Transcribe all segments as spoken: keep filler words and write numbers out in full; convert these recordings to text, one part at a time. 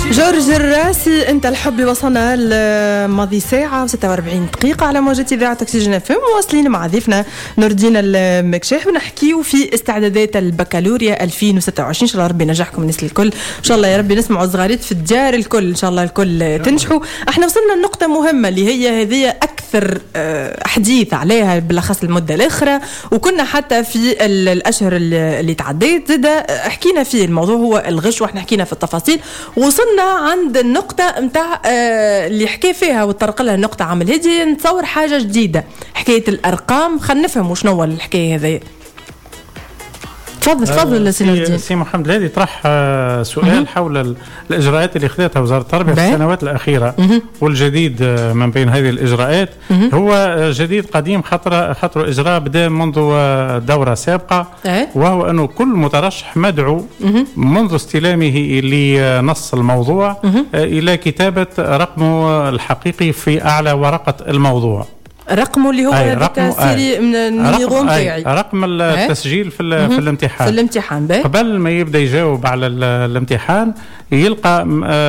جورج الراسي، انت الحب وصلنا لماضي ساعة وستة وأربعين دقيقة على موجة إذاعة أكسجين اف ام. مواصلين مع ضيفنا نور الدين المكشاح ونحكيو في استعدادات البكالوريا ألفين وستة وعشرين. ان شاء الله ربي ينجحكم الناس الكل، ان شاء الله يا ربي نسمعوا الصغاريت في الدار الكل، ان شاء الله الكل تنجحوا. احنا وصلنا لنقطة مهمة اللي هي هذه أكثر حديث عليها بالاخص المدة الأخرى، وكنا حتى في الأشهر اللي تعديت زاد حكينا فيه. الموضوع هو الغش واحنا حكينا في التفاصيل، وصلنا عند النقطة متاع اللي حكي فيها وطرق لها النقطة عامل هدي. نتصور حاجة جديدة حكاية الأرقام، خلينا نفهم وشنو الحكاية هذه. تفضل تفضل سي الدين. سي محمد الهادي طرح سؤال م- حول الإجراءات اللي خذتها وزارة التربية في السنوات الأخيرة، م- والجديد من بين هذه الإجراءات م- هو جديد قديم خطر خطر إجراء بدأ منذ دورة سابقة، أه؟ وهو أنه كل مترشح مدعو م- منذ استلامه لنص الموضوع م- إلى كتابة رقمه الحقيقي في أعلى ورقة الموضوع. رقمه اللي هو هذاك سيري من النيغو نتاعي، رقم التسجيل في, في الامتحان في الامتحان بي. قبل ما يبدا يجاوب على الامتحان يلقى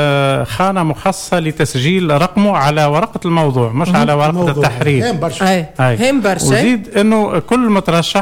خانه مخصصه لتسجيل رقمه على ورقه الموضوع، مش على ورقه الموضوع. التحرير هم برشا هم برشا. وزيد انه كل مترشح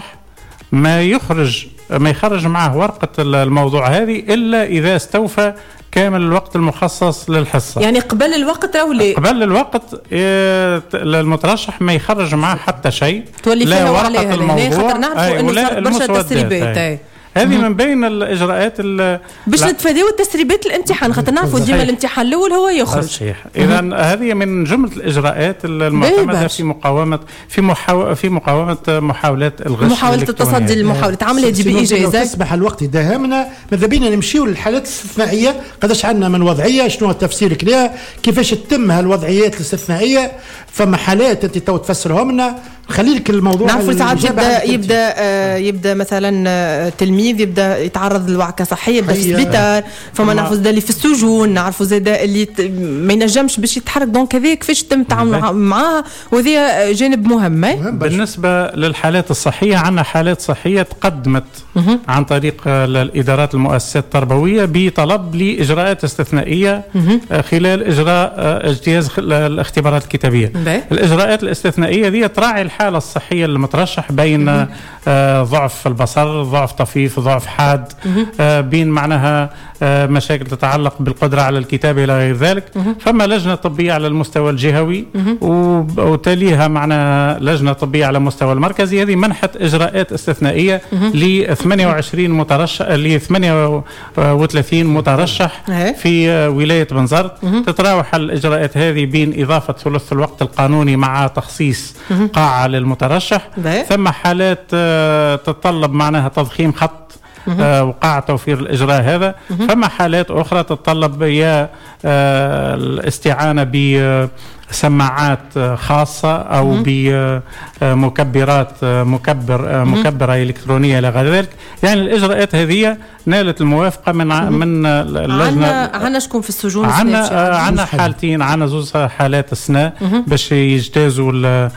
ما يخرج ما يخرج معه ورقه الموضوع هذه الا اذا استوفى كامل الوقت المخصص للحصة. يعني قبل الوقت راهو ليه؟ قبل الوقت إيه المترشح ما يخرج معه حتى شيء، تولي فيها وعليها الموضوع، خاطر نعرفوا انه صارت برشا تسريبات. هذه من بين الإجراءات باش نتفاداو التسريبات الامتحان، خاطر نعرفوا ديما الامتحان الأول هو يخرج. صحيح. إذا هذه من جملة الإجراءات المعتمدة في مقاومة في محاو... في مقاومة محاولات الغش، محاولة التصدي للمحاولة عملها دي بإجازة. تسمح الوقت داهمنا، ماذا بينا نمشيو للحالات الاستثنائية، قداش عندنا من وضعية، شنو تفسيرك لها، كيفاش تتم هالوضعيات الاستثنائية، فما حالات أنت تو تفسرهم لنا. خلي لك الموضوع. نعرفوا ساعات يبدا يبدا آه يبدا مثلا آه تلميذ يبدا يتعرض لوعكه صحيه، يبدا في السبيطار، فما نعرفوا زاد اللي في السجون، نعرفوا زاد اللي ما ينجمش باش يتحرك. دونك هذا كيفاش تم التعامل معاه، وهذا جانب مهم. بالنسبه للحالات الصحيه، عندنا حالات صحيه تقدمت عن طريق الادارات المؤسسات التربويه بطلب لاجراءات استثنائيه خلال اجراء اجتياز الاختبارات الكتابيه. الاجراءات الاستثنائيه دي تراعي الحالة الصحية للمترشح بين آه ضعف البصر، ضعف طفيف، ضعف حاد، آه بين معناها آه مشاكل تتعلق بالقدرة على الكتابة إلى غير ذلك. فما لجنة طبية على المستوى الجهوي وتليها معنا لجنة طبية على المستوى المركزي. هذه منحت إجراءات استثنائية ل ثمانية وعشرين مترشح ل ثمانية وثلاثين مترشح في آه ولاية بنزرت. تتراوح الإجراءات هذه بين إضافة ثلث الوقت القانوني مع تخصيص قاعة للمترشح. ثم حالات آه تتطلب معناها تضخيم خط آه وقاع توفير الإجراء هذا. فما حالات أخرى تتطلب يا آه الاستعانة بسماعات خاصة أو بمكبرات مكبر مكبرة إلكترونية إلى غير ذلك. يعني الإجراءات هذه نالت الموافقة من من اللجنة. عنا شكون في السجون؟ عنا عنا حالتين، عنا زوز حالات أثناء باش يجتازوا ال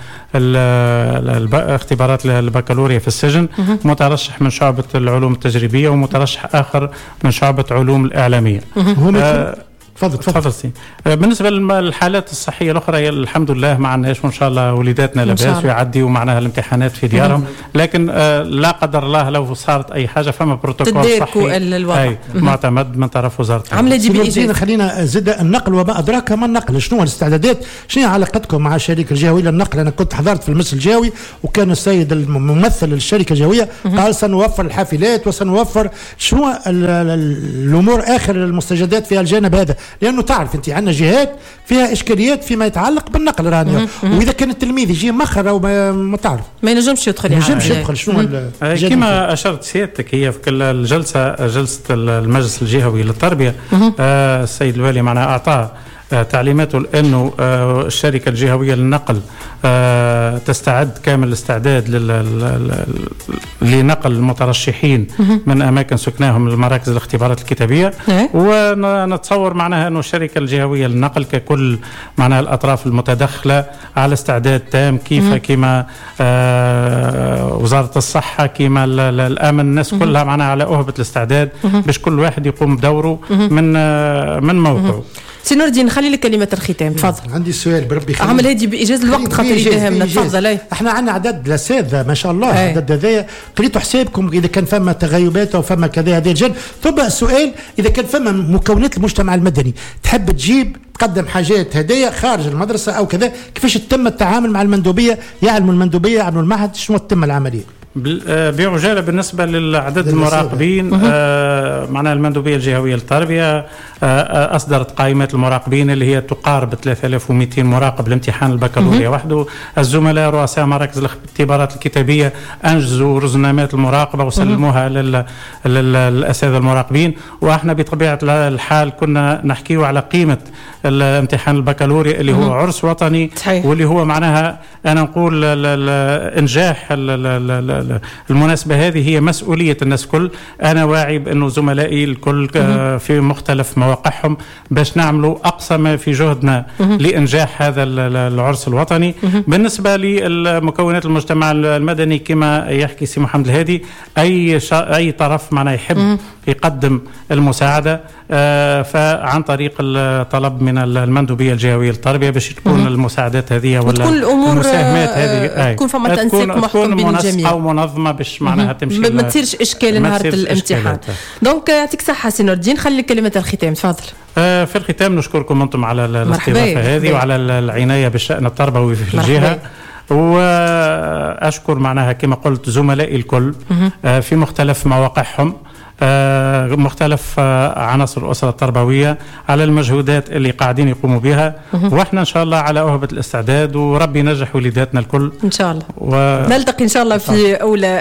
الاختبارات البكالوريا في السجن، مترشح من شعبة العلوم التجريبية ومترشح آخر من شعبة علوم الإعلامية. تفضل تفضل سي. بالنسبه للحالات الصحيه الاخرى الحمد لله ما عندناش وان شاء الله وليداتنا لاباس ويعديوا معناها الامتحانات في ديارهم. لكن آه لا قدر الله لو صارت اي حاجه فما بروتوكول صحي أي معتمد من طرف وزاره عمله دي بإجازة. خلينا زد النقل وما ادراك ما النقل، شنو الاستعدادات، شنو علاقتكم مع الشركه الجهويه للنقل؟ انا كنت حضرت في المجلس الجهوي وكان السيد الممثل للشركه الجهويه قال سنوفر الحافلات وسنوفر شنو الامور اخر المستجدات في الجانب هذا، لانه تعرف انت عندنا جهات فيها اشكاليات فيما يتعلق بالنقل رانيا، واذا كان التلميذ يجي مخر او ما تعرف ما ينجمش يدخل، ما ينجمش يدخل. شنو كما اشرت سيادتك هي في كل الجلسه جلسه المجلس الجهوي للتربيه، آه السيد الوالي معنا اعطاه تعليماته لأنه الشركة الجهوية للنقل تستعد كامل الاستعداد لنقل المترشحين من أماكن سكناهم لمراكز الاختبارات الكتابية. ونتصور معناها أنه الشركة الجهوية للنقل ككل معناها الأطراف المتدخلة على استعداد تام كيف كما وزارة الصحة كما الأمن الناس كلها معناها على أهبة الاستعداد باش كل واحد يقوم بدوره من من موقعه. سي نور الدين خلي لك كلمة الختام تفضل. عندي سؤال بربي خلي عمل هذه بإيجاز الوقت خاطر يدهمنا تفضل. احنا عندنا عدد الأساتذة ما شاء الله عدد هذايا قريتوا حسابكم إذا كان فما تغيبات أو فما كذا هذا الجانب. ثم السؤال إذا كان فما مكونات المجتمع المدني تحب تجيب تقدم حاجات هدايا خارج المدرسة أو كذا كيفاش تم التعامل مع المندوبية يعلموا المندوبية يعلموا المعهد شنو تتم العملية؟ بعجالة بالنسبة للعدد المراقبين آه معناها المندوبية الجهوية للتربية آه أصدرت قائمة المراقبين اللي هي تقارب ثلاثة آلاف ومئتين مراقب لامتحان البكالوريا وحده. الزملاء رؤساء مراكز الاختبارات الكتابية أنجزوا رزنامات المراقبة وسلموها للأساتذة المراقبين. وإحنا بطبيعة الحال كنا نحكيه على قيمة الامتحان البكالوريا اللي هو عرس وطني صحيح. واللي هو معناها أنا نقول إنجاح المناسبة هذه هي مسؤولية الناس كل. أنا واعي بأنه زملائي الكل في مختلف مواقعهم باش نعملوا أقصى ما في جهدنا لإنجاح هذا العرس الوطني. بالنسبة للمكونات المجتمع المدني كما يحكي سي محمد الهادي أي أي طرف معنا يحب يقدم المساعدة آه فعن طريق الطلب من المندوبية الجهوية للتربية باش تكون المساعدات هذه ولا تكون الأمور المساهمات هذه تكون فما تنسيق محكوم بين الجميع ومنظمة باش معناها تمشي ما تصيرش إشكال نهار الامتحان. دونك يعطيك صحة سي نور الدين خلي كلمة الختام تفضل. آه في الختام نشكركم أنتم على الاستضافة هذه وعلى العناية بالشأن التربوي في الجهة. وأشكر معناها كما قلت زملائي الكل آه في مختلف مواقعهم آه مختلف آه عناصر الأسرة التربوية على المجهودات اللي قاعدين يقوموا بها. واحنا إن شاء الله على أهبة الاستعداد وربي ينجح وليداتنا الكل إن شاء الله. و... نلتقي إن شاء الله في أولى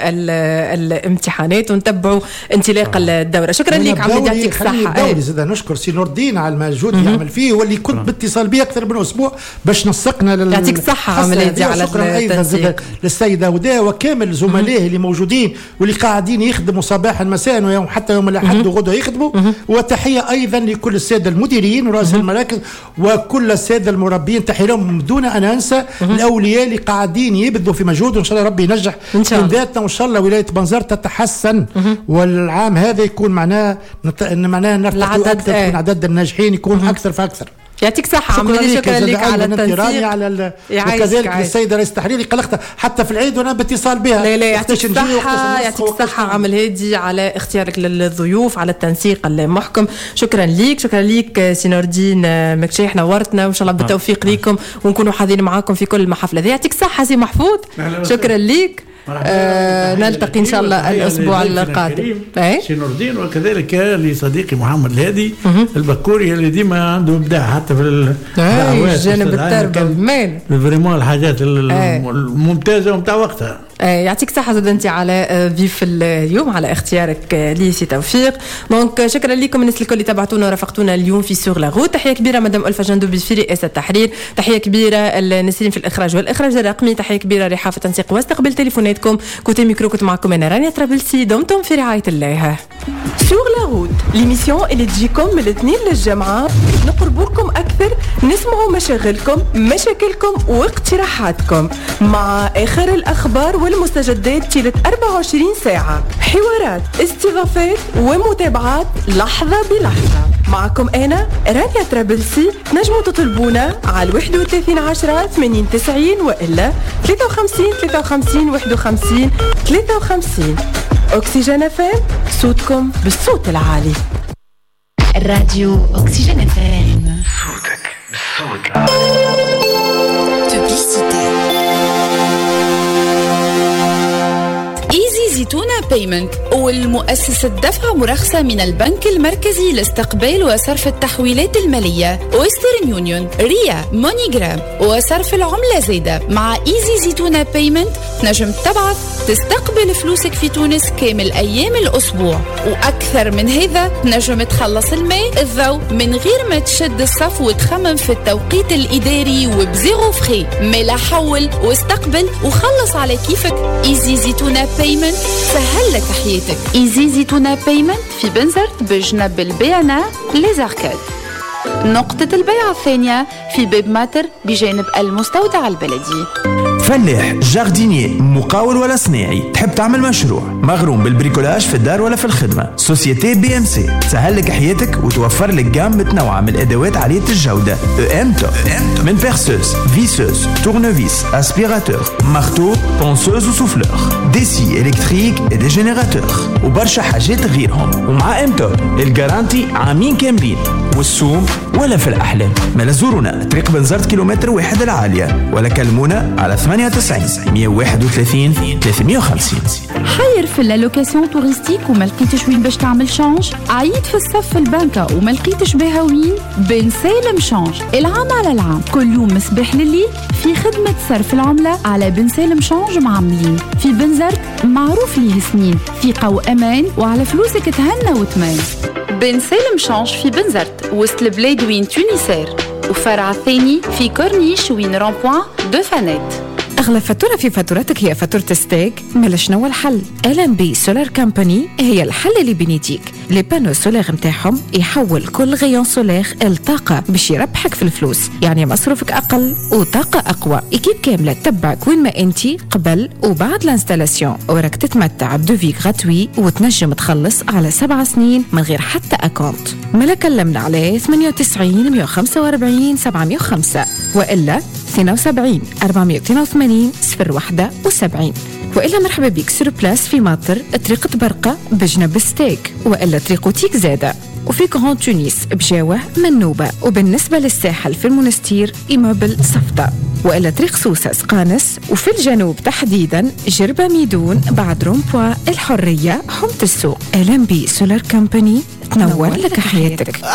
الامتحانات ونتبعوا انطلاق الدورة. شكرا لك عمي يعطيك الصحة. دوري زاد نشكر سي نور الدين على المجهود اللي يعمل فيه واللي كنت باتصال بي أكثر من أسبوع باش نسقنا لل... يعطيك الصحة عمل على التنسيق للسيدة هدى وكامل زملائه اللي موجودين واللي قاعدين يخدموا صباحا مساء ويوم حتى يوم الأحد وغدوة يخدموا. وتحية أيضا لكل السادة المديرين ورؤساء المراكز وكل السادة المربين تحية لهم دون أن أنسى الأولياء اللي قاعدين يبذلوا في مجهود وإن شاء الله ربي ينجح من ذاتنا وإن شاء الله ولاية بنزرت تتحسن والعام هذا يكون معناه معناه نرتقي أكثر من عدد الناجحين يكون أكثر فأكثر. يعطيك صحة عملي شكرا لك على التنسيق على وكذلك للسيدة رئيس التحرير قلقتها حتى في العيد وانا باتصال بها. لا لا يعطيك الصحة يعطيك الصحة عمل هادي على اختيارك للضيوف على التنسيق المحكم. شكرا ليك شكرا ليك سي نور الدين مكشيح نورتنا وان شاء الله بالتوفيق ليكم ونكونوا حاضرين معاكم في كل المحافل هذه. يعطيك الصحة سي محفوظ شكرا ليك. آه نلتقي ان شاء الله الاسبوع القادم. سي نور الدين وكذلك لصديقي محمد الهادي البكوري اللي ديما عنده ابداع حتى في الدعوات الجانب التربوي مان فريمون الحاجات الممتازه ومتاع وقتها. يعطيك صحة زاد انت على ضيف اليوم على اختيارك لي سي توفيق. دونك شكرا لكم الناس الكل اللي تابعتونا ورافقتونا اليوم في سور لا روت. تحية كبيرة مدام ألفا جندوبي في رئاسة التحرير. تحية كبيرة النسرين في الإخراج والإخراج الرقمي. تحية كبيرة رحافة تنسيق واستقبل تليفوناتكم. كوتي ميكرو كنت معكم أنا رانيا طرابلسي. دمتم في رعاية الله. سور لا روت ليميسيون اللي تجيكم من الاثنين للجمعة نقربوكم أكثر نسمعوا مشاغلكم مشاكلكم واقتراحاتكم مع آخر الأخبار والمستجدات طيلة أربعة وعشرين ساعة. حوارات استضافات ومتابعات لحظة بلحظة. معكم أنا رانيا طرابلسي. نجموا تطلبونا على واحد وثلاثين عشرة ثمانين تسعين وإلا ثلاثة وخمسين ثلاثة وخمسين واحد وخمسين ثلاثة وخمسين. أكسجين اف ام صوتكم بالصوت العالي. الراديو أكسجين اف ام صوتك بالصوت العالي. Publicité. Easy Zitouna بايمنت، والمؤسسة دفع مرخصة من البنك المركزي لاستقبال وصرف التحويلات المالية ويسترن يونيون، ريا، مونيجرام، وصرف العملة زايدة. مع ايزي زيتونة بايمنت تنجم تبعث تستقبل فلوسك في تونس كامل أيام الأسبوع، وأكثر من هذا تنجم تخلص الماء الضوء من غير ما تشد الصف وتخمم في التوقيت الإداري وبزيرو فخي. ملا حول واستقبل وخلص على كيفك. ايزي زيتونة بايمنت سهل لك حياتك. ايزي زيتونة بايمنت في بنزرت بجنب البيانا ليزاركاد. نقطة البيع الثانية في باب ماتر بجانب المستودع البلدي. فلاح، جارديني، مقاول ولا صناعي، تحب تعمل مشروع مغروم بالبريكولاج في الدار ولا في الخدمة، سوسيتي بي ام سي تسهل لك حياتك وتوفر لك جام متنوعة من الادوات عالية الجودة. ام توب من بيرسوز، فيسوز، تورنوفيس، اسبيراتور، مارتو، بونسوز وسوفلور، ديسي الكتريك دي جينيراتور وبرشا حاجات غيرهم. ومع ام توب الجارانتي عامين كاملين، والسوم ولا في الأحلام. ما زورونا طريق بنزرت كيلومتر واحد العالية، ولا كلمونا على ثمانية وتسعين مية وواحد وثلاثين ثلاثمية وخمسين. حير في اللوكاسيون توريستيك وما لقيتش وين باش تعمل شانج؟ عيد في الصف في البنكة وما لقيتش بها وين؟ بن سالم شانج العام على العام، كل يوم مصباح لليل في خدمة صرف العملة على بن سالم شانج معاملين في بنزرت، معروف ليه سنين، ثقة وأمان، وعلى فلوسك تهنى وتمان. بن سالم شانج في بنزرت وسط البلاد وين تونسير، وفرع ثاني في كورنيش وين رامبوان دو فانيت. أغلى فاتورة في فاتورتك هي فاتورة ستيك؟ مالا شنو الحل؟ ال ام بي سولار كامباني هي الحل اللي بينيديك. لي بانو سولار متاعهم يحول كل غيون سولار الطاقة باش يربحك في الفلوس، يعني مصروفك أقل وطاقة أقوى. إكيب كاملة تتبعك وين ما أنتي قبل وبعد الانستالاسيون، وراك تتمتع بدوفي غراتوي وتنجم تخلص على سبع سنين من غير حتى أكونت. مالا كلمنا على ثمانية وتسعين مية وخمسة وأربعين سبعمية وخمسة وإلا اثنين وسبعين أربعمية واثنين وثمانين صفر واحد وسبعين، وإلا مرحبا بك سور بلاس في ماطر طريق برقة بجنب ستيك، وإلا طريق تيك زادة، وفي غران تونس بجاوة منوبة، وبالنسبة للساحل في المنستير إيموبل صفدة، وإلا طريق سوسة سقانس، وفي الجنوب تحديدا جربة ميدون بعد رومبوا الحرية حمت السوق. ال ام بي سولار كامباني تنور لك حياتك.